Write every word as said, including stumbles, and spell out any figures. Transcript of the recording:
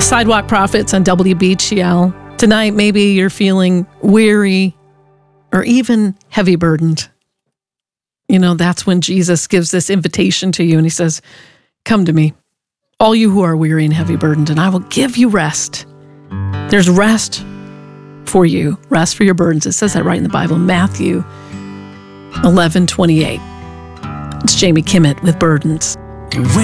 Sidewalk Prophets on W B G L. Tonight, maybe you're feeling weary or even heavy burdened. You know, that's when Jesus gives this invitation to you and he says, come to me, all you who are weary and heavy burdened, and I will give you rest. There's rest for you, rest for your burdens. It says that right in the Bible, Matthew eleven twenty-eight. It's Jamie Kimmett with Burdens. When